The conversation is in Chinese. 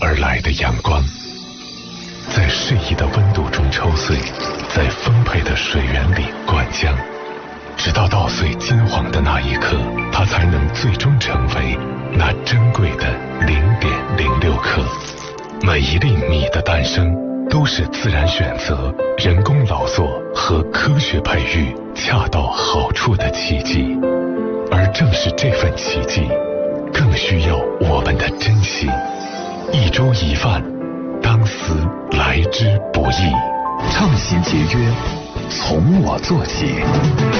而来的阳光，在适宜的温度中抽穗，在丰沛的水源里灌浆，直到稻穗金黄的那一刻，它才能最终成为那珍贵的0.06克。每一粒米的诞生，都是自然选择、人工劳作和科学培育恰到好处的奇迹。而正是这份奇迹，更需要我们的珍惜。一粥一饭，当思来之不易。 倡行节约，从我做起。